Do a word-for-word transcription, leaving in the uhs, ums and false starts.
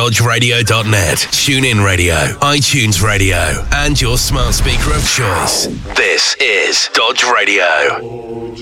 dodge radio dot net, TuneIn Radio, iTunes Radio, and your smart speaker of choice. This is Dodge Radio.